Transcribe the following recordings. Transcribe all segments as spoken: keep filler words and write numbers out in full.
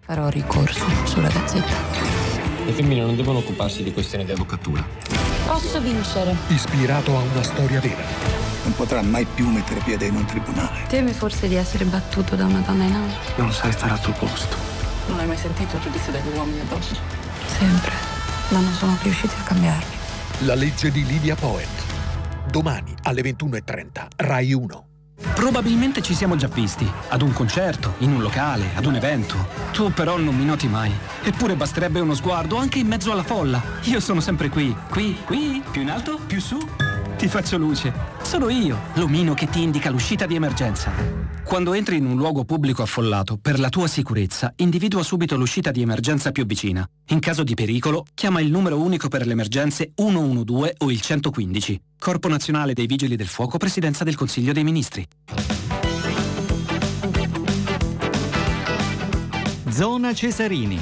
Farò ricorso sulla Gazzetta. Le femmine non devono occuparsi di questioni di avvocatura. Posso vincere. Ispirato a una storia vera. Non potrà mai più mettere piede in un tribunale. Temi forse di essere battuto da una donna in aula? Non sai stare al tuo posto. Non hai mai sentito il giudizio degli uomini addosso? Sempre, ma non sono riusciti a cambiarmi. La legge di Lydia Poet. Domani alle ventuno e trenta, Rai uno. Probabilmente ci siamo già visti, ad un concerto, in un locale, ad un evento. Tu però non mi noti mai. Eppure basterebbe uno sguardo anche in mezzo alla folla. Io sono sempre qui, qui, qui, più in alto, più su. Ti faccio luce. Sono io, l'omino che ti indica l'uscita di emergenza. Quando entri in un luogo pubblico affollato, per la tua sicurezza, individua subito l'uscita di emergenza più vicina. In caso di pericolo, chiama il numero unico per le emergenze uno uno due o il centoquindici. Corpo Nazionale dei Vigili del Fuoco, Presidenza del Consiglio dei Ministri. Zona Cesarini.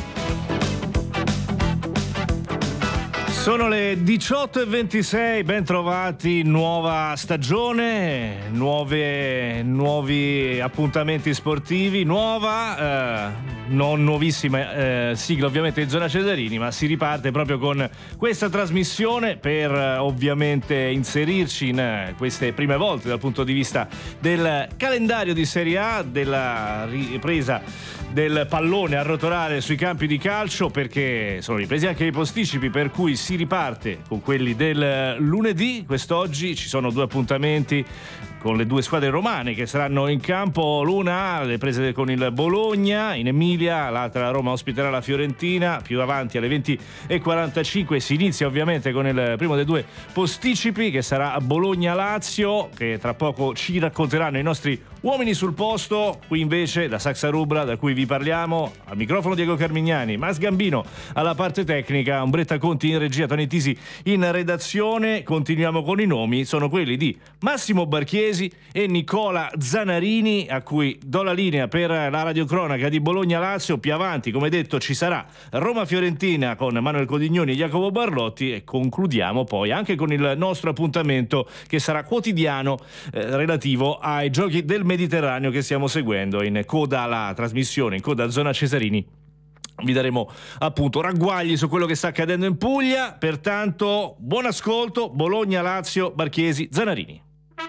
Sono le diciotto e ventisei, ben trovati, nuova stagione, nuove, nuovi appuntamenti sportivi, nuova, eh, non nuovissima eh, sigla ovviamente di Zona Cesarini, ma si riparte proprio con questa trasmissione per eh, ovviamente inserirci in eh, queste prime volte dal punto di vista del calendario di Serie A, della ripresa del pallone a rotolare sui campi di calcio, perché sono ripresi anche i posticipi, per cui si riparte con quelli del lunedì. Quest'oggi ci sono due appuntamenti con le due squadre romane che saranno in campo, l'una le prese con il Bologna in Emilia, l'altra la Roma ospiterà la Fiorentina. Più avanti alle venti e quarantacinque si inizia ovviamente con il primo dei due posticipi, che sarà Bologna-Lazio, che tra poco ci racconteranno i nostri uomini sul posto. Qui invece da Saxa Rubra, da cui vi parliamo, al microfono Diego Carmignani, Mas Gambino alla parte tecnica, Umbretta Conti in regia, Tony Tisi in redazione. Continuiamo con i nomi, sono quelli di Massimo Barchiesi e Nicola Zanarini, a cui do la linea per la radiocronaca di Bologna-Lazio. Più avanti, come detto, ci sarà Roma-Fiorentina con Manuel Codignoni e Jacopo Barlotti, e concludiamo poi anche con il nostro appuntamento che sarà quotidiano eh, relativo ai giochi del Mediterraneo che stiamo seguendo in coda alla trasmissione, in coda a Zona Cesarini. Vi daremo appunto ragguagli su quello che sta accadendo in Puglia. Pertanto buon ascolto, Bologna-Lazio, Barchiesi, Zanarini.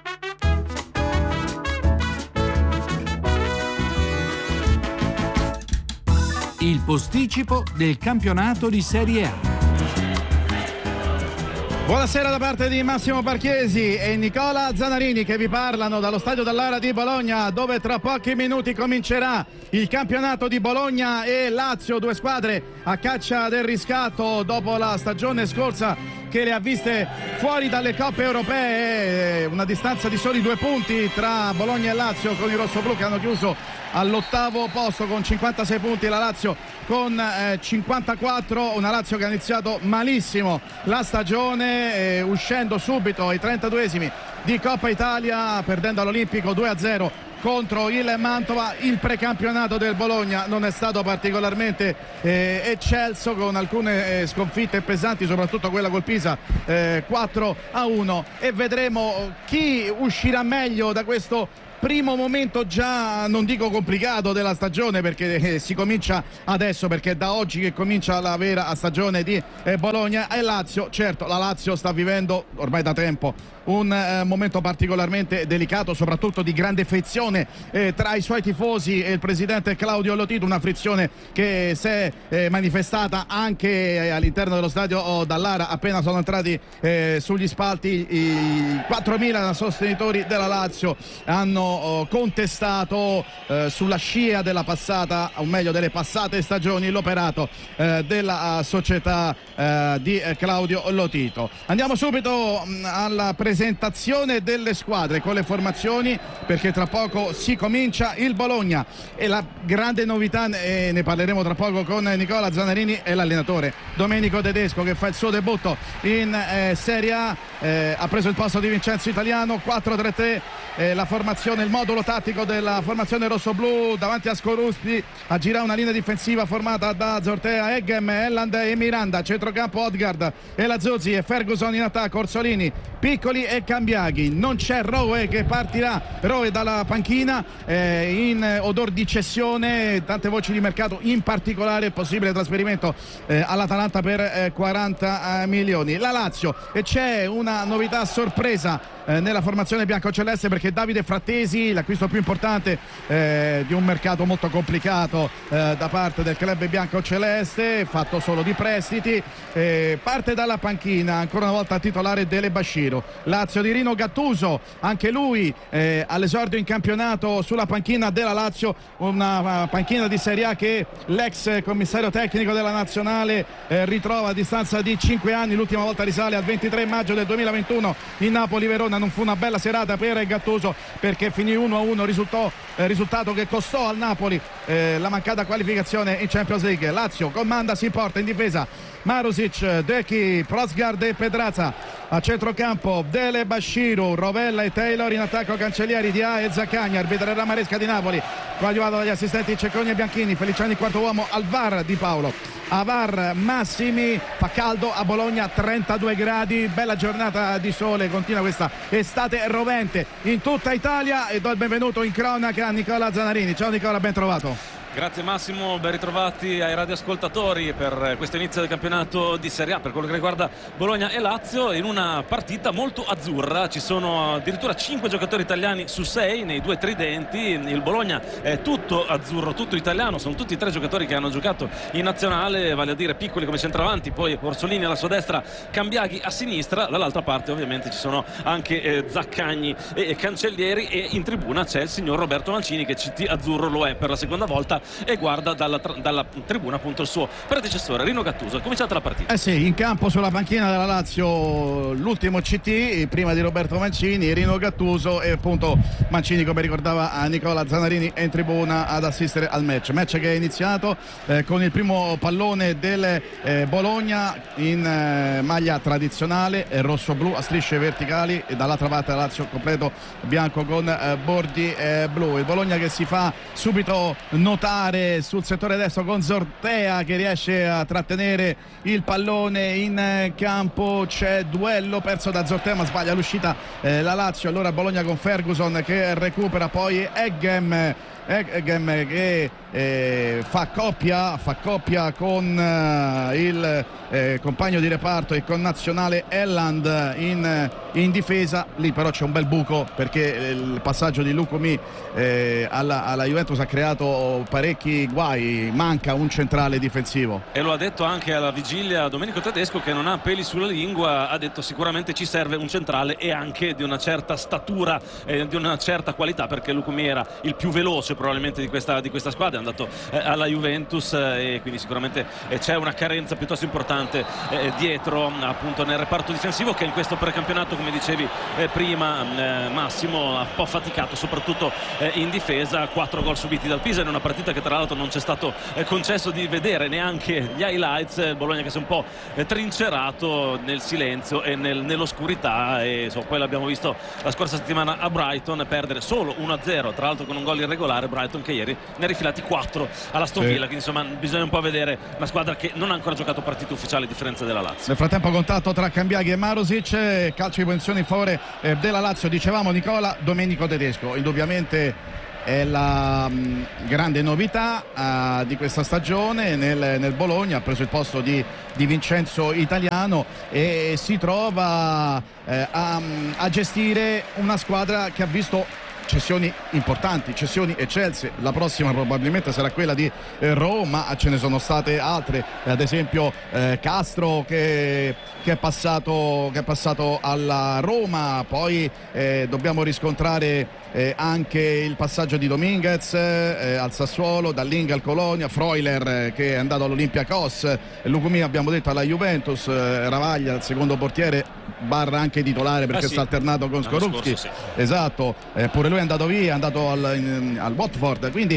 Il posticipo del campionato di Serie A. Buonasera da parte di Massimo Barchiesi e Nicola Zanarini, che vi parlano dallo stadio dell'Ara di Bologna, dove tra pochi minuti comincerà il campionato di Bologna e Lazio, due squadre a caccia del riscatto dopo la stagione scorsa che le ha viste fuori dalle coppe europee. Una distanza di soli due punti tra Bologna e Lazio, con i rossoblù che hanno chiuso all'ottavo posto con cinquantasei punti, la Lazio con eh, cinquantaquattro, una Lazio che ha iniziato malissimo la stagione, eh, uscendo subito ai trentaduesimi di Coppa Italia, perdendo all'Olimpico due a zero contro il Mantova. Il precampionato del Bologna non è stato particolarmente eh, eccelso, con alcune eh, sconfitte pesanti, soprattutto quella col Pisa eh, quattro a uno, e vedremo chi uscirà meglio da questo primo momento, già non dico complicato, della stagione, perché eh, si comincia adesso, perché è da oggi che comincia la vera stagione di eh, Bologna e Lazio. Certo, la Lazio sta vivendo ormai da tempo un eh, momento particolarmente delicato, soprattutto di grande frizione eh, tra i suoi tifosi e il presidente Claudio Lotito, una frizione che si è eh, manifestata anche eh, all'interno dello stadio oh, dall'Ara. Appena sono entrati eh, sugli spalti i quattromila sostenitori della Lazio hanno oh, contestato eh, sulla scia della passata, o meglio delle passate stagioni, l'operato eh, della uh, società eh, di eh, Claudio Lotito. Andiamo subito mh, alla presentazione delle squadre con le formazioni, perché tra poco si comincia il Bologna, e la grande novità, e ne parleremo tra poco con Nicola Zanarini, è l'allenatore Domenico Tedesco, che fa il suo debutto in eh, Serie A. Eh, ha preso il posto di Vincenzo Italiano. Quattro tre tre eh, la formazione Attenzione, il modulo tattico della formazione rossoblù davanti a Skorupski, a girare una linea difensiva formata da Zortea, Eggem, Elland e Miranda, centrocampo Odgaard e Lazuzzi e Ferguson in attacco, Orsolini, Piccoli e Cambiaghi. Non c'è Rowe che partirà, Rowe dalla panchina eh, in odor di cessione, tante voci di mercato, in particolare il possibile trasferimento eh, all'Atalanta per eh, quaranta milioni. La Lazio, e c'è una novità sorpresa eh, nella formazione biancoceleste, perché Davide Frattesi, l'acquisto più importante eh, di un mercato molto complicato eh, da parte del club biancoceleste, fatto solo di prestiti, eh, parte dalla panchina, ancora una volta titolare Dele Bashiru. Lazio di Rino Gattuso, anche lui eh, all'esordio in campionato sulla panchina della Lazio, una panchina di Serie A che l'ex commissario tecnico della nazionale eh, ritrova a distanza di cinque anni. L'ultima volta risale al ventitré maggio del duemilaventuno in Napoli-Verona. Non fu una bella serata per Gattuso, perché finì uno a uno, risultò, eh, risultato che costò al Napoli eh, la mancata qualificazione in Champions League. Lazio comanda, si porta in difesa Marusic, Dechi, Prosgard e Pedraza, a centrocampo Dele Bashiru, Rovella e Taylor, in attacco Cancellieri, Dia e Zaccagni. Arbitrerà Maresca di Napoli, coadiuvato dagli assistenti Cecconi e Bianchini. Feliciani quarto uomo, al V A R Di Paolo, a V A R Massimi. Fa caldo a Bologna, trentadue gradi, bella giornata di sole, continua questa estate rovente in tutta Italia, e do il benvenuto in cronaca a Nicola Zanarini. Ciao Nicola, ben trovato. Grazie Massimo, ben ritrovati ai radioascoltatori per questo inizio del campionato di Serie A per quello che riguarda Bologna e Lazio, in una partita molto azzurra. Ci sono addirittura cinque giocatori italiani su sei nei due tridenti. Il Bologna è tutto azzurro, tutto italiano, sono tutti e tre giocatori che hanno giocato in nazionale, vale a dire Piccoli come centravanti, poi Orsolini alla sua destra, Cambiaghi a sinistra. Dall'altra parte ovviamente ci sono anche eh, Zaccagni e Cancellieri, e in tribuna c'è il signor Roberto Mancini, che C T azzurro lo è per la seconda volta e guarda dalla, dalla tribuna appunto il suo predecessore Rino Gattuso. È cominciata la partita. Eh sì, in campo sulla panchina della Lazio l'ultimo C T prima di Roberto Mancini, Rino Gattuso, e appunto Mancini, come ricordava a Nicola Zanarini, è in tribuna ad assistere al match. Match che è iniziato eh, con il primo pallone del eh, Bologna in eh, maglia tradizionale eh, rosso-blu a strisce verticali, e dall'altra parte la Lazio completo bianco con eh, bordi eh, blu. Il Bologna che si fa subito notare sul settore destro con Zortea, che riesce a trattenere il pallone in campo. C'è duello perso da Zortea, ma sbaglia l'uscita eh, la Lazio. Allora Bologna con Ferguson che recupera, poi Eggem Eggem che eh, fa coppia fa coppia con eh, il eh, compagno di reparto e con nazionale Elland in, in difesa. Lì però c'è un bel buco, perché il passaggio di Lukumi eh, alla, alla Juventus ha creato parecchi guai, manca un centrale difensivo, e lo ha detto anche alla vigilia Domenico Tedesco, che non ha peli sulla lingua. Ha detto sicuramente ci serve un centrale, e anche di una certa statura e eh, di una certa qualità, perché Lukumi era il più veloce probabilmente di questa, di questa squadra, è andato eh, alla Juventus eh, e quindi sicuramente eh, c'è una carenza piuttosto importante eh, dietro appunto nel reparto difensivo, che in questo precampionato, come dicevi eh, prima eh, Massimo, ha un po' faticato soprattutto eh, in difesa. Quattro gol subiti dal Pisa in una partita che tra l'altro non c'è stato eh, concesso di vedere neanche gli highlights. Il Bologna che si è un po' eh, trincerato nel silenzio e nel, nell'oscurità, e so, poi l'abbiamo visto la scorsa settimana a Brighton perdere solo uno a zero, tra l'altro con un gol irregolare. Brighton che ieri ne ha rifilati quattro alla Aston Villa, sì. Quindi insomma bisogna un po' vedere una squadra che non ha ancora giocato partite ufficiali a differenza della Lazio. Nel frattempo contatto tra Cambiaghi e Marusic, calcio di punizione in favore eh, della Lazio. Dicevamo Nicola, Domenico Tedesco indubbiamente è la mh, grande novità uh, di questa stagione nel, nel Bologna. Ha preso il posto di, di Vincenzo Italiano e si trova eh, a, a gestire una squadra che ha visto cessioni importanti, cessioni eccelse. La prossima probabilmente sarà quella di eh, Roma, ma ce ne sono state altre, ad esempio eh, Castro che, che, è passato, che è passato alla Roma. Poi eh, dobbiamo riscontrare eh, anche il passaggio di Dominguez eh, al Sassuolo, dall'Inga al Colonia, Freuler eh, che è andato all'Olympiacos, Lukumi abbiamo detto alla Juventus, eh, Ravaglia il secondo portiere barra anche titolare perché eh sì. sta alternato con Skorupski, sì. esatto, eh, pure lui è andato via, è andato al, in, al Watford, quindi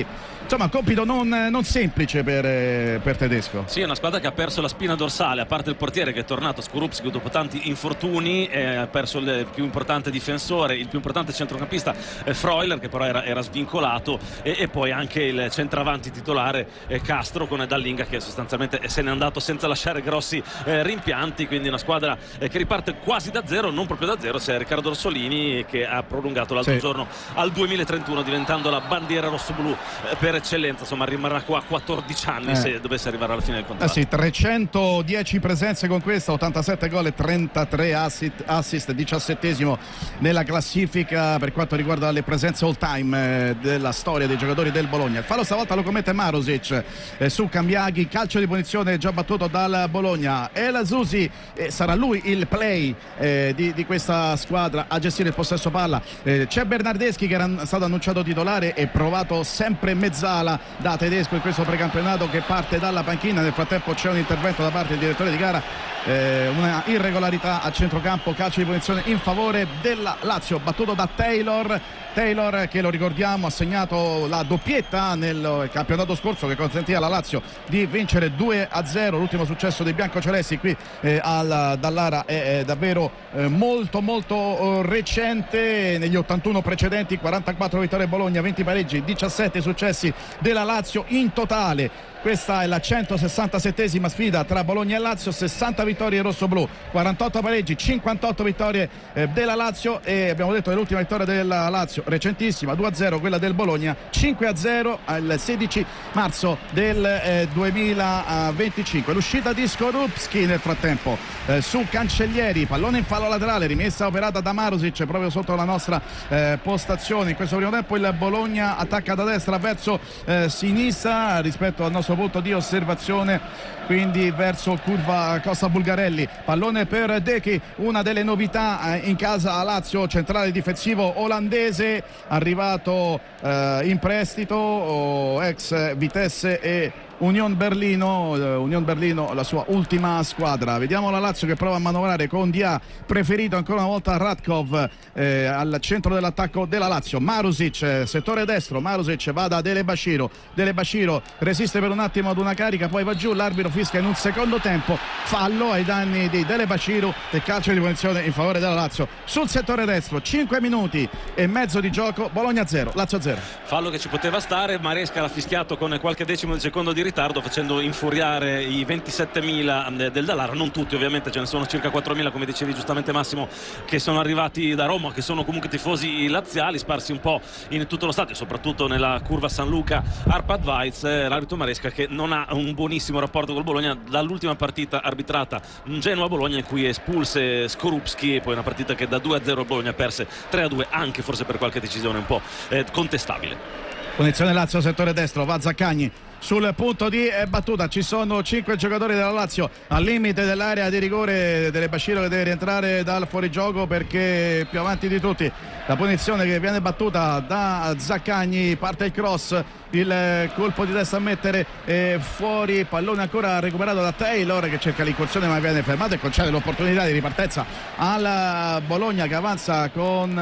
insomma compito non, non semplice per, per Tedesco. Sì, è una squadra che ha perso la spina dorsale, a parte il portiere che è tornato Skorupski dopo tanti infortuni, eh, ha perso il più importante difensore, il più importante centrocampista eh, Freuler, che però era, era svincolato, e, e poi anche il centravanti titolare eh, Castro, con Dallinga che sostanzialmente se n'è andato senza lasciare grossi eh, rimpianti, quindi una squadra eh, che riparte quasi da zero, non proprio da zero. C'è Riccardo Orsolini che ha prolungato l'altro sì. giorno al duemilatrentuno, diventando la bandiera rossoblu eh, per eccellenza, insomma rimarrà qua quattordici anni eh. se dovesse arrivare alla fine del contratto. Eh sì, trecentodieci presenze con questa, ottantasette gol e trentatré assist, assist, diciassettesimo nella classifica per quanto riguarda le presenze all time eh, della storia dei giocatori del Bologna. Il fallo stavolta lo commette Marusic eh, su Cambiaghi, calcio di punizione già battuto dal Bologna. El Azusi, eh, sarà lui il play eh, di, di questa squadra a gestire il possesso palla. Eh, c'è Bernardeschi che era stato annunciato titolare e provato sempre mezzala da Tedesco in questo precampionato, che parte dalla panchina. Nel frattempo c'è un intervento da parte del direttore di gara, eh, una irregolarità a centrocampo, calcio di punizione in favore della Lazio, battuto da Taylor. Taylor che, lo ricordiamo, ha segnato la doppietta nel campionato scorso che consentì alla Lazio di vincere due a zero. L'ultimo successo dei biancocelesti qui eh, al Dallara è, è davvero eh, molto molto eh, recente. Negli ottantuno precedenti quarantaquattro vittorie Bologna, venti pareggi, diciassette successi della Lazio in totale. Questa è la centosessantasettesima sfida tra Bologna e Lazio, sessanta vittorie rossoblù, quarantotto pareggi, cinquantotto vittorie eh, della Lazio, e abbiamo detto che l'ultima vittoria della Lazio recentissima, due a zero, quella del Bologna cinque a zero al sedici marzo del eh, duemilaventicinque. L'uscita di Skorupski nel frattempo eh, su Cancellieri, pallone in fallo laterale, rimessa operata da Marusic proprio sotto la nostra eh, postazione. In questo primo tempo il Bologna attacca da destra verso eh, sinistra rispetto al nostro punto di osservazione, quindi verso curva Costa Bulgarelli. Pallone per Dechi, una delle novità in casa a Lazio, centrale difensivo olandese, arrivato eh, in prestito, oh, ex Vitesse e Union Berlino, eh, Union Berlino la sua ultima squadra. Vediamo la Lazio che prova a manovrare con Dia, preferito ancora una volta Radkov eh, al centro dell'attacco della Lazio. Marusic, settore destro, Marusic va da Dele Bashiro, Dele Bashiro resiste per un attimo ad una carica, poi va giù, l'arbitro fischia in un secondo tempo fallo ai danni di Dele Bashiro e calcio di punizione in favore della Lazio sul settore destro. Cinque minuti e mezzo di gioco, Bologna zero, Lazio zero. Fallo che ci poteva stare, Maresca l'ha fischiato con qualche decimo di secondo di ritardo, facendo infuriare i ventisettemila del Dallara, non tutti ovviamente, ce ne sono circa quattromila come dicevi giustamente Massimo, che sono arrivati da Roma, che sono comunque tifosi laziali sparsi un po' in tutto lo stadio, soprattutto nella curva San Luca Arpad Weiz. L'arbitro Maresca che non ha un buonissimo rapporto col Bologna dall'ultima partita arbitrata Genoa-Bologna, in cui espulse Skorupski, e poi una partita che da due a zero il Bologna perse tre a due, anche forse per qualche decisione un po' eh, contestabile. Punizione Lazio, settore destro, va Zaccagni sul punto di battuta. Ci sono cinque giocatori della Lazio al limite dell'area di rigore. Dele Bashiro che deve rientrare dal fuorigioco perché più avanti di tutti. La punizione che viene battuta da Zaccagni, parte il cross, il colpo di testa a mettere eh, fuori, pallone ancora recuperato da Taylor che cerca l'incursione ma viene fermato e concede l'opportunità di ripartenza alla Bologna che avanza con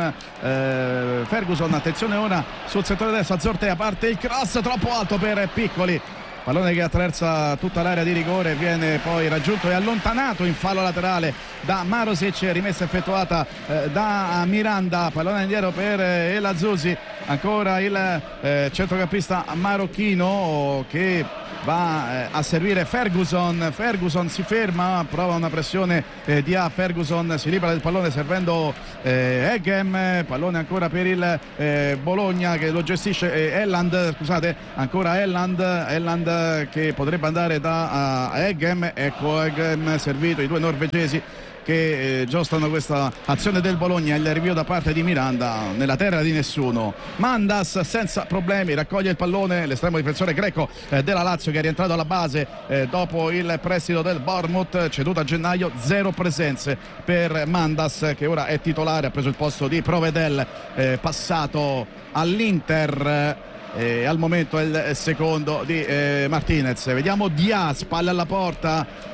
eh, Ferguson. Attenzione ora sul settore destro, Azzortea, parte il cross troppo alto per Piccoli, pallone che attraversa tutta l'area di rigore, viene poi raggiunto e allontanato in fallo laterale da Marusic, rimessa effettuata eh, da Miranda, pallone indietro per eh, El Azusi, ancora il eh, centrocampista marocchino che va eh, a servire Ferguson. Ferguson si ferma, prova una pressione eh, di A, Ferguson si libera del pallone servendo eh, Eggem, pallone ancora per il eh, Bologna che lo gestisce eh, Elland, scusate, ancora Elland, Elland che potrebbe andare da uh, Eggem, ecco Eggem servito, i due norvegesi che eh, giostano questa azione del Bologna. Il rinvio da parte di Miranda nella terra di nessuno. Mandas senza problemi raccoglie il pallone, l'estremo difensore greco eh, della Lazio che è rientrato alla base eh, dopo il prestito del Bournemouth, ceduto a gennaio. Zero presenze per Mandas che ora è titolare, ha preso il posto di Provedel, eh, passato all'Inter. E al momento è il secondo di eh, Martinez. Vediamo Diaz, palla alla porta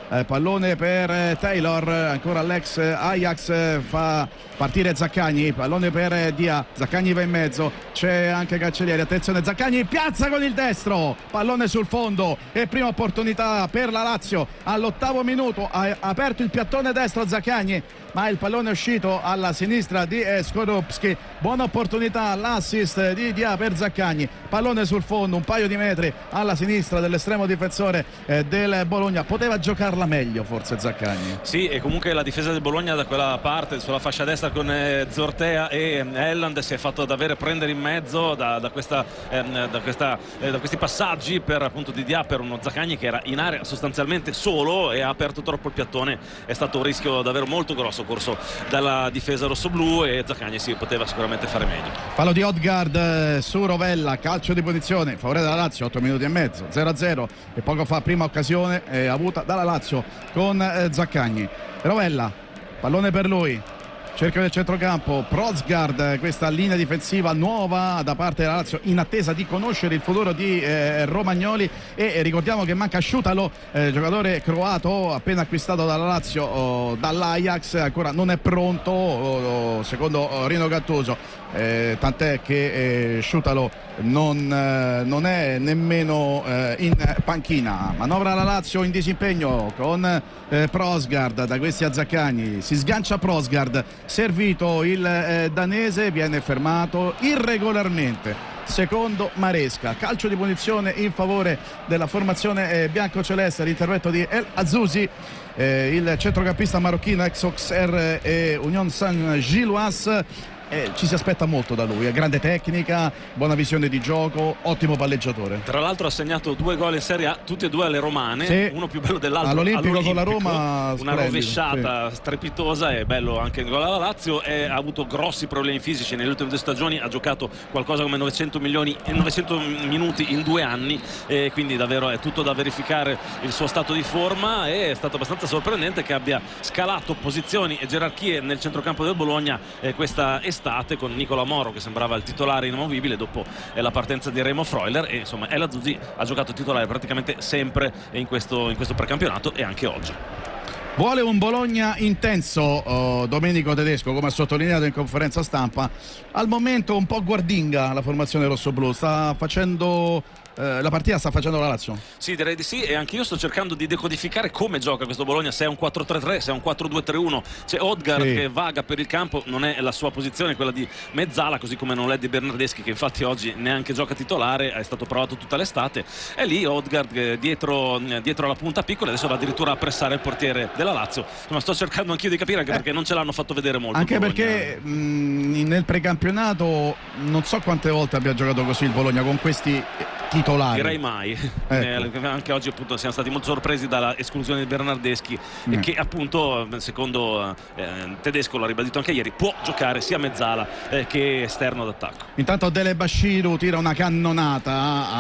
eh, pallone per eh, Taylor, ancora l'ex Ajax, eh, fa partire Zaccagni, pallone per eh, Dia, Zaccagni va in mezzo, c'è anche Cancellieri, attenzione Zaccagni, piazza con il destro, pallone sul fondo e prima opportunità per la Lazio all'ottavo minuto, ha aperto il piattone destro Zaccagni, ma il pallone è uscito alla sinistra di eh, Skorupski, buona opportunità, l'assist di Dia per Zaccagni, pallone sul fondo, un paio di metri alla sinistra dell'estremo difensore eh, del Bologna, poteva giocarla meglio forse Zaccagni. Sì, e comunque la difesa del Bologna da quella parte, sulla fascia destra con eh, Zortea e Elland, si è fatto davvero prendere in mezzo da, da, questa, eh, da, questa, eh, da questi passaggi per appunto di Dia, per uno Zaccagni che era in area sostanzialmente solo e ha aperto troppo il piattone, è stato un rischio davvero molto grosso corso dalla difesa rossoblù e Zaccagni si poteva sicuramente fare meglio. Fallo di Odgaard su Rovella, calcio di punizione, favore della Lazio, otto minuti e mezzo, zero a zero e poco fa prima occasione eh, avuta dalla Lazio con eh, Zaccagni. Rovella, pallone per lui, cerchio del centrocampo, Prosgard, questa linea difensiva nuova da parte della Lazio in attesa di conoscere il futuro di eh, Romagnoli e ricordiamo che manca Šutalo, eh, giocatore croato appena acquistato dalla Lazio oh, dall'Ajax, ancora non è pronto oh, secondo oh, Rino Gattuso, eh, tant'è che eh, Šutalo non, eh, non è nemmeno eh, in panchina. Manovra la Lazio in disimpegno con eh, Prosgard, da questi a Zaccagni, si sgancia Prosgard, servito il eh, danese, viene fermato irregolarmente secondo Maresca, calcio di punizione in favore della formazione eh, biancoceleste, l'intervento di El Azzouzi, eh, il centrocampista marocchino ex Auxerre e Union Saint-Gilloise. Eh, ci si aspetta molto da lui, ha grande tecnica, buona visione di gioco, ottimo palleggiatore. Tra l'altro ha segnato due gol in Serie A, tutti e due alle romane, sì, uno più bello dell'altro all'Olimpico, all'Olimpico con la Roma, una splendido, rovesciata sì, strepitosa e bello anche il gol alla Lazio, e ha avuto grossi problemi fisici nelle ultime due stagioni, ha giocato qualcosa come novecento milioni e novecento minuti in due anni e quindi davvero è tutto da verificare il suo stato di forma, e è stato abbastanza sorprendente che abbia scalato posizioni e gerarchie nel centrocampo del Bologna eh, questa estate, con Nicola Moro che sembrava il titolare inamovibile dopo eh, la partenza di Remo Freuler, e insomma El Azzouzi ha giocato titolare praticamente sempre in questo, in questo precampionato e anche oggi. Vuole un Bologna intenso oh, Domenico Tedesco, come ha sottolineato in conferenza stampa. Al momento un po' guardinga la formazione rossoblù, sta facendo eh, la partita sta facendo la Lazio. Sì, direi di sì, e anche io sto cercando di decodificare come gioca questo Bologna, se è un quattro tre tre, se è un quattro due tre uno. C'è Odgaard sì, che vaga per il campo, non è la sua posizione quella di mezzala, così come non è di Bernardeschi, che infatti oggi neanche gioca titolare, è stato provato tutta l'estate. E lì Odgaard dietro, dietro alla punta piccola, adesso va addirittura a pressare il portiere della Lazio. Insomma, sto cercando anch'io di capire, anche eh, perché non ce l'hanno fatto vedere molto. Anche perché mh, nel precampionato non so quante volte abbia giocato così il Bologna con questi titolari. Direi mai. Ecco. Eh, anche oggi appunto siamo stati molto sorpresi dalla esclusione di Bernardeschi, mm. che appunto secondo eh, Tedesco, l'ha ribadito anche ieri, può giocare sia mezzala eh, che esterno d'attacco. Intanto Dele Bashiru tira una cannonata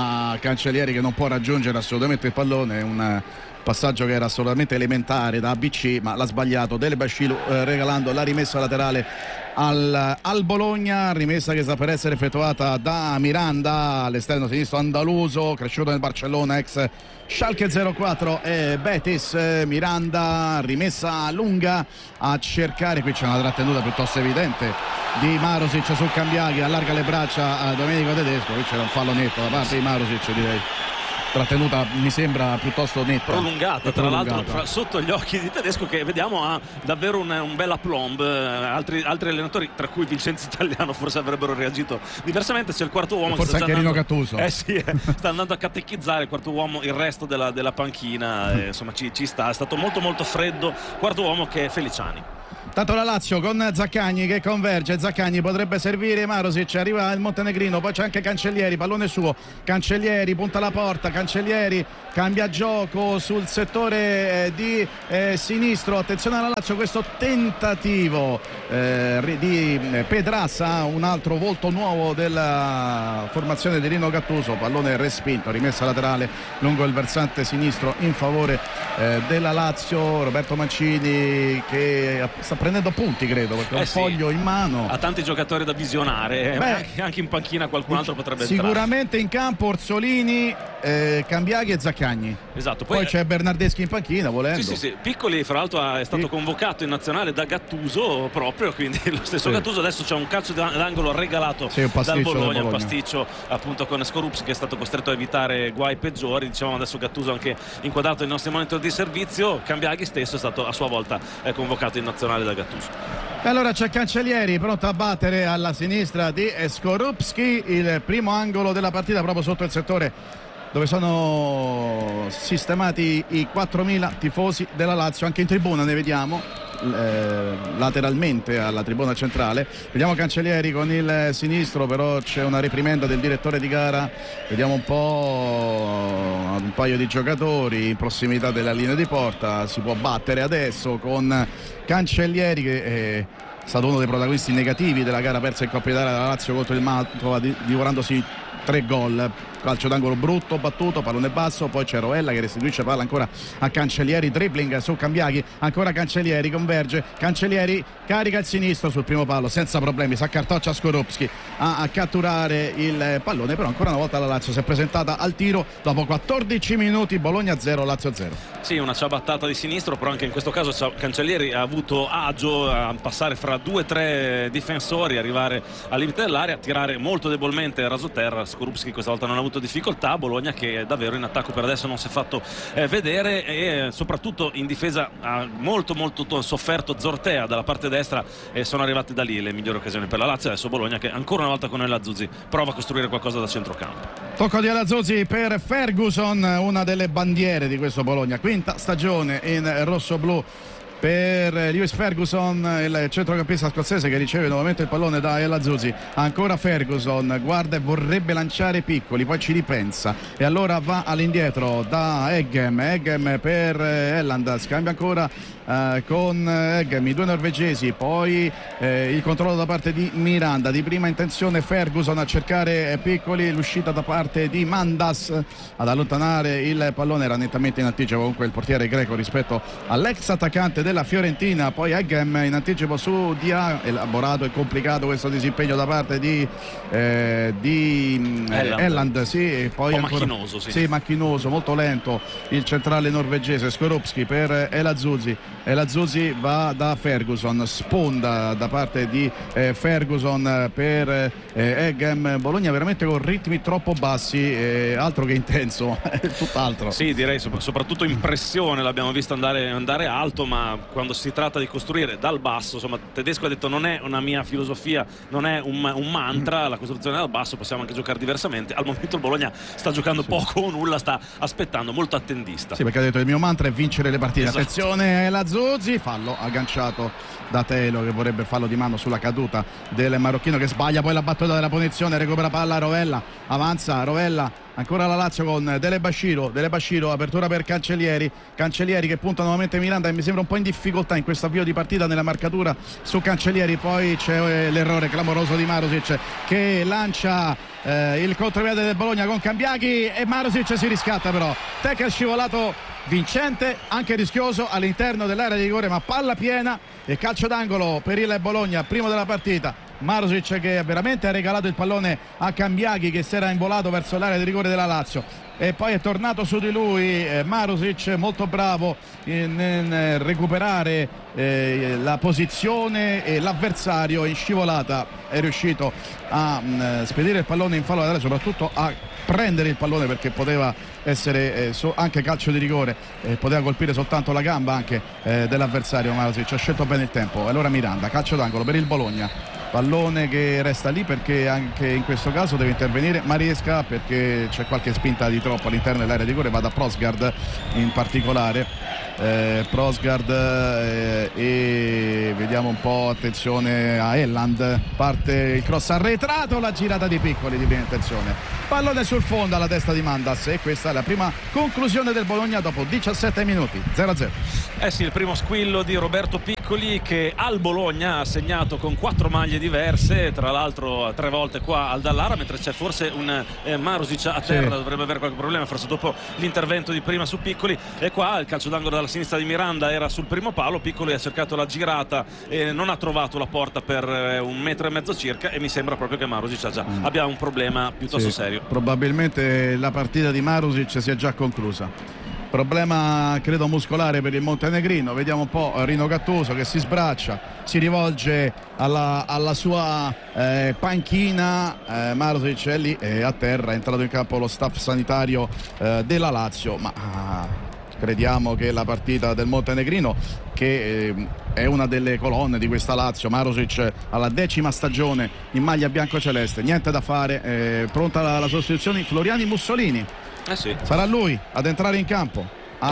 a Cancellieri che non può raggiungere assolutamente il pallone, un passaggio che era assolutamente elementare da A B C, ma l'ha sbagliato Dele Bashiru eh, regalando la rimessa laterale al, al Bologna, rimessa che sta per essere effettuata da Miranda all'esterno sinistro andaluso, cresciuto nel Barcellona, ex Schalke zero quattro e Betis. Miranda, rimessa lunga a cercare, qui c'è una trattenuta piuttosto evidente di Marusic sul Cambiaghi, allarga le braccia a Domenico Tedesco, qui c'era un fallo netto da parte di Marusic, direi trattenuta mi sembra piuttosto netta, prolungata, tra l'altro fra, sotto gli occhi di Tedesco, che vediamo ha davvero un, un bel aplomb. altri, altri allenatori, tra cui Vincenzo Italiano, forse avrebbero reagito diversamente. C'è il quarto uomo, forse che anche Rino Gattuso eh sì, eh, sta andando a catechizzare il quarto uomo, il resto della, della panchina, eh, insomma ci, ci sta, è stato molto molto freddo. Quarto uomo che è Feliciani. Tanto la Lazio con Zaccagni che converge, Zaccagni potrebbe servire Marusic, arriva il montenegrino, poi c'è anche Cancellieri, pallone suo, Cancellieri punta alla porta, Cancellieri cambia gioco sul settore di eh, sinistro, attenzione alla Lazio, questo tentativo eh, di Pedrassa, un altro volto nuovo della formazione di Rino Gattuso, pallone respinto, rimessa laterale lungo il versante sinistro in favore eh, della Lazio. Roberto Mancini che sta prendendo prendendo punti, credo, perché ha Eh un sì. foglio in mano. Ha tanti giocatori da visionare, eh, Beh, anche, anche in panchina qualcun altro potrebbe entrare. Sicuramente in campo Orsolini, eh, Cambiaghi e Zaccagni. Esatto. Poi, Poi, c'è Bernardeschi in panchina, volendo. Sì, sì, sì. Piccoli, fra l'altro, è stato Sì. convocato in nazionale da Gattuso proprio, quindi lo stesso Sì. Gattuso. Adesso c'è un calcio d'angolo regalato Sì, un dal pasticcio Bologna, del un Bologna. pasticcio appunto con Skorupski, che è stato costretto a evitare guai peggiori. Dicevamo adesso Gattuso anche inquadrato nei nostri monitor di servizio. Cambiaghi stesso è stato a sua volta eh, convocato in nazionale da Gattuso. E allora c'è Cancellieri pronto a battere alla sinistra di Skorupski, il primo angolo della partita proprio sotto il settore dove sono sistemati i quattromila tifosi della Lazio. Anche in tribuna ne vediamo eh, lateralmente alla tribuna centrale. Vediamo Cancellieri con il sinistro, però c'è una reprimenda del direttore di gara. Vediamo un po' un paio di giocatori in prossimità della linea di porta. Si può battere adesso con Cancellieri, che è stato uno dei protagonisti negativi della gara persa in Coppa Italia della Lazio contro il Mantova, divorandosi tre gol. Calcio d'angolo brutto, battuto, pallone basso, poi c'è Rovella che restituisce palla ancora a Cancellieri, dribbling su Cambiaghi, ancora Cancellieri, converge, Cancellieri carica il sinistro sul primo palo senza problemi, si accartoccia Skorupski a, a catturare il pallone, però ancora una volta la Lazio si è presentata al tiro dopo quattordici minuti. Bologna zero, Lazio zero. Sì, una ciabattata di sinistro, però anche in questo caso Cancellieri ha avuto agio a passare fra due o tre difensori, arrivare al limite dell'area, tirare molto debolmente rasoterra. Skorupski questa volta non ha avuto difficoltà. Bologna che davvero in attacco per adesso non si è fatto eh, vedere, e soprattutto in difesa ha molto molto sofferto Zortea dalla parte destra, e sono arrivate da lì le migliori occasioni per la Lazio. Adesso Bologna che ancora una volta con El Azzuzzi prova a costruire qualcosa da centrocampo. Tocco di El Azzuzzi per Ferguson, una delle bandiere di questo Bologna, quinta stagione in rossoblu per Lewis Ferguson, il centrocampista scozzese che riceve nuovamente il pallone da El Azzuzzi. Ancora Ferguson, guarda e vorrebbe lanciare Piccoli, poi ci ripensa e allora va all'indietro da Eggem. Eggem per Elland, scambia ancora eh, con Eggem, i due norvegesi, poi eh, il controllo da parte di Miranda. Di prima intenzione Ferguson a cercare Piccoli, l'uscita da parte di Mandas ad allontanare il pallone, era nettamente in anticipo comunque il portiere greco rispetto all'ex attaccante della Fiorentina. Poi Eggem in anticipo su Dia, elaborato e complicato questo disimpegno da parte di, eh, di Elland. eh, Elland, sì, e poi un po' ancora, macchinoso, sì. sì, macchinoso, molto lento il centrale norvegese. Skorupski per El Azzuzzi. El Azzuzzi va da Ferguson, sponda da parte di eh, Ferguson per eh, Eggem. Bologna veramente con ritmi troppo bassi, eh, altro che intenso, tutt'altro. Sì, direi soprattutto in pressione l'abbiamo visto andare, andare alto, ma quando si tratta di costruire dal basso, insomma, Tedesco ha detto non è una mia filosofia, non è un, un mantra la costruzione dal basso, possiamo anche giocare diversamente. Al momento il Bologna sta giocando sì. poco o nulla, sta aspettando, molto attendista. Sì, perché ha detto il mio mantra è vincere le partite. Esatto. Attenzione, Lazzuzzi, fallo agganciato da Telo che vorrebbe fallo di mano sulla caduta del marocchino che sbaglia poi la battuta della punizione, recupera palla Rovella, avanza Rovella, ancora la Lazio con Dele Basciro, Dele Basciro, apertura per Cancellieri, Cancellieri che punta nuovamente Miranda e mi sembra un po' in difficoltà in questo avvio di partita nella marcatura su Cancellieri. Poi c'è l'errore clamoroso di Marusic che lancia eh, il contropiede del Bologna con Cambiaghi e Marusic si riscatta, però Tecca scivolato vincente, anche rischioso all'interno dell'area di rigore, ma palla piena e calcio d'angolo per il Bologna, primo della partita. Marusic che veramente ha regalato il pallone a Cambiaghi che si era involato verso l'area di rigore della Lazio e poi è tornato su di lui eh, Marusic, molto bravo in, in recuperare eh, la posizione, e l'avversario in scivolata è riuscito a mh, spedire il pallone in fallo laterale, soprattutto a prendere il pallone perché poteva essere eh, so, anche calcio di rigore, eh, poteva colpire soltanto la gamba anche eh, dell'avversario. Marusic ha scelto bene il tempo. Allora Miranda, calcio d'angolo per il Bologna, pallone che resta lì perché anche in questo caso deve intervenire Mariesca perché c'è qualche spinta di troppo all'interno dell'area di rigore, va da Prosgard in particolare. Eh, Prosgard eh, e vediamo un po', attenzione a Elland, parte il cross arretrato, la girata di Piccoli di prima intenzione, pallone sul fondo alla testa di Mandas e questa è la prima conclusione del Bologna dopo diciassette minuti, zero a zero. Eh sì, il primo squillo di Roberto Piccoli Piccoli, che al Bologna ha segnato con quattro maglie diverse, tra l'altro tre volte qua al Dallara, mentre c'è forse un eh, Marusic a terra, sì. Dovrebbe avere qualche problema, forse dopo l'intervento di prima su Piccoli. E qua il calcio d'angolo dalla sinistra di Miranda era sul primo palo, Piccoli ha cercato la girata e non ha trovato la porta per eh, un metro e mezzo circa, e mi sembra proprio che Marusic ha già, mm. abbia un problema piuttosto sì. serio. Probabilmente la partita di Marusic si è già conclusa. Problema credo muscolare per il montenegrino. Vediamo un po' Rino Gattuso che si sbraccia, si rivolge alla, alla sua eh, panchina. eh, Marusic è lì, è a terra, è entrato in campo lo staff sanitario eh, della Lazio, ma ah, crediamo che la partita del montenegrino, che eh, è una delle colonne di questa Lazio, Marusic alla decima stagione in maglia biancoceleste, niente da fare, eh, pronta la, la sostituzione Floriani Mussolini. Eh sì. Sarà lui ad entrare in campo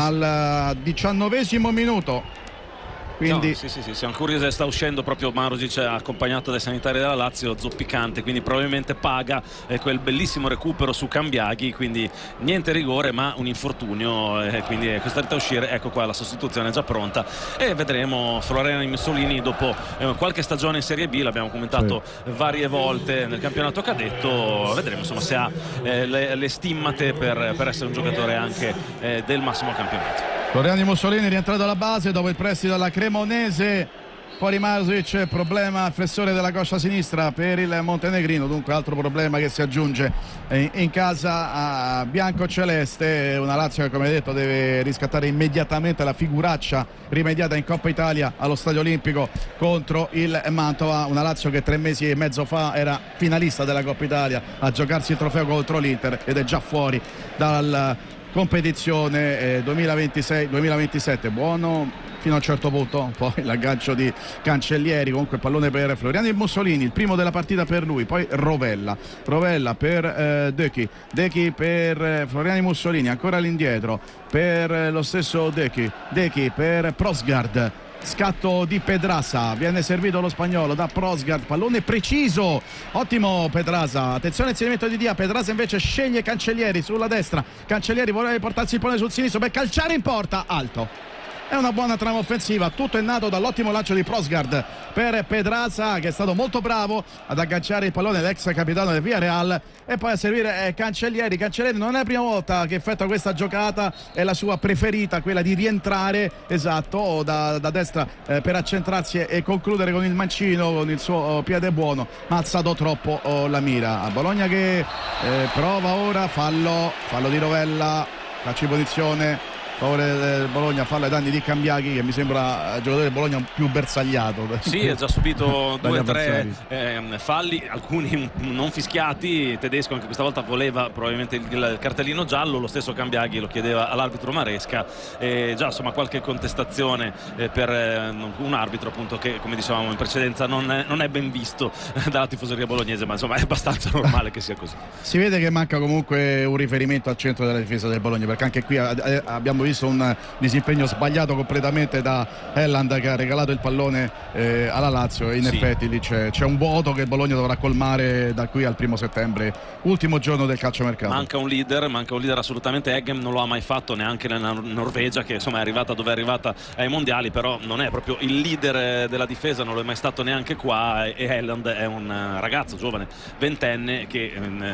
al diciannovesimo minuto. Quindi... No, sì, sì, sì, siamo curiosi, sta uscendo proprio Marusic accompagnato dai sanitari della Lazio, zoppicante, quindi probabilmente paga eh, quel bellissimo recupero su Cambiaghi, quindi niente rigore ma un infortunio, eh, quindi è costretta a uscire. Ecco qua la sostituzione è già pronta e vedremo Floriani Mussolini dopo eh, qualche stagione in Serie B, l'abbiamo commentato sì. varie volte nel campionato cadetto, vedremo insomma se ha eh, le, le stimmate per, per essere un giocatore anche eh, del massimo campionato. Floriani Mussolini rientrato alla base dopo il prestito alla Cremonese. Fuori Marusic, problema flessore della coscia sinistra per il montenegrino, dunque altro problema che si aggiunge in casa a biancoceleste. Una Lazio che, come detto, deve riscattare immediatamente la figuraccia rimediata in Coppa Italia allo Stadio Olimpico contro il Mantova. Una Lazio che tre mesi e mezzo fa era finalista della Coppa Italia, a giocarsi il trofeo contro l'Inter, ed è già fuori dal competizione eh, duemilaventisei duemilaventisette. Buono fino a un certo punto, poi l'aggancio di Cancellieri, comunque pallone per Floriani Mussolini, il primo della partita per lui, poi Rovella Rovella per eh, Dechi Dechi per eh, Floriani Mussolini, ancora all'indietro per eh, lo stesso Dechi Dechi per Prosgard. Scatto di Pedraza, viene servito lo spagnolo da Prosgard, pallone preciso, ottimo Pedraza, attenzione al inserimento di Dia. Pedraza invece sceglie Cancellieri sulla destra, Cancellieri vuole portarsi il pallone sul sinistro per calciare in porta, alto. È una buona trama offensiva, tutto è nato dall'ottimo lancio di Prosgard per Pedraza, che è stato molto bravo ad agganciare il pallone, l'ex capitano del Villarreal, e poi a servire Cancellieri. Cancellieri non è la prima volta che effettua questa giocata, è la sua preferita, quella di rientrare esatto da, da destra eh, per accentrarsi e concludere con il mancino, con il suo oh, piede buono, ma ha alzato troppo oh, la mira. A Bologna che eh, prova ora, fallo fallo di Rovella, calcio di punizione favore del Bologna, fallo ai danni di Cambiaghi, che mi sembra il giocatore del Bologna più bersagliato. Sì, ha già subito due o tre eh, falli, alcuni non fischiati. Tedesco anche questa volta voleva probabilmente il, il cartellino giallo, lo stesso Cambiaghi lo chiedeva all'arbitro Maresca, e già insomma qualche contestazione eh, per eh, un arbitro appunto che, come dicevamo in precedenza, non è, non è ben visto dalla tifoseria bolognese, ma insomma è abbastanza normale che sia così. Si vede che manca comunque un riferimento al centro della difesa del Bologna, perché anche qui eh, abbiamo visto un disimpegno sbagliato completamente da Elland, che ha regalato il pallone eh, alla Lazio, e in sì. effetti lì c'è, c'è un vuoto che il Bologna dovrà colmare da qui al primo settembre, ultimo giorno del calciomercato. Manca un leader, manca un leader assolutamente. Eggem non lo ha mai fatto neanche nella Norvegia, che insomma è arrivata dove è arrivata ai mondiali, però non è proprio il leader della difesa, non lo è mai stato neanche qua, e Elland è un ragazzo giovane, ventenne, che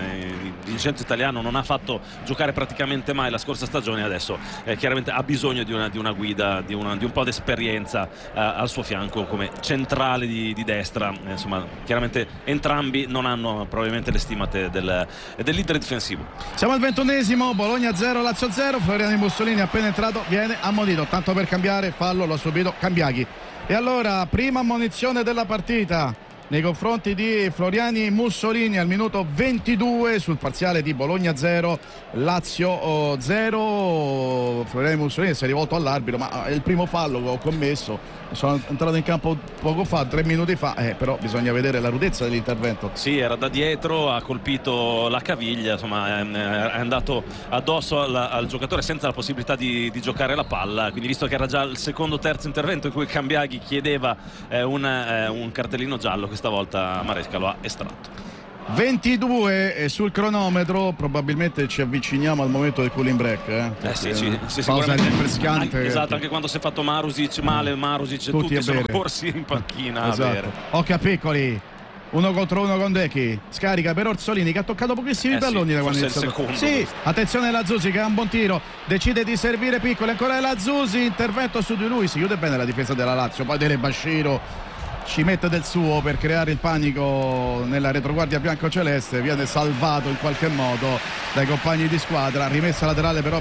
il Vincenzo italiano non ha fatto giocare praticamente mai la scorsa stagione, adesso eh, chiaramente ha bisogno di una, di una guida, di, una, di un po' di esperienza eh, al suo fianco come centrale di, di destra. Eh, insomma, chiaramente entrambi non hanno probabilmente le stimate del, del leader difensivo. Siamo al ventunesimo, Bologna zero, Lazio zero. Floriani Mussolini appena entrato viene ammonito, tanto per cambiare, fallo lo ha subito Cambiaghi. E allora, prima ammonizione della partita nei confronti di Floriani Mussolini al minuto ventidue sul parziale di Bologna zero, Lazio zero. Floriani Mussolini si è rivolto all'arbitro, ma è il primo fallo che ho commesso, sono entrato in campo poco fa, tre minuti fa, eh, però bisogna vedere la rudezza dell'intervento. Sì, era da dietro, ha colpito la caviglia, insomma è andato addosso al, al giocatore senza la possibilità di, di giocare la palla, quindi visto che era già il secondo o terzo intervento in cui Cambiaghi chiedeva eh, un, eh, un cartellino giallo, questa volta Maresca lo ha estratto. ventidue e sul cronometro, probabilmente ci avviciniamo al momento del cooling break. Eh, eh sì, sì, sì, pausa rinfrescante. Anche, esatto, anche quando si è fatto Marusic male, Marusic, tutti, tutti sono corsi in panchina. Esatto. A bere. Occhio a Piccoli. Uno contro uno con Decchi, scarica per Orsolini che ha toccato pochissimi eh palloni sì, da quando è iniziato. iniziato. Sì, attenzione Lazzusi che ha un buon tiro, decide di servire Piccoli, ancora Lazzusi, intervento su di lui, si chiude bene la difesa della Lazio, poi Dele Basciro ci mette del suo per creare il panico nella retroguardia biancoceleste, viene salvato in qualche modo dai compagni di squadra, rimessa laterale però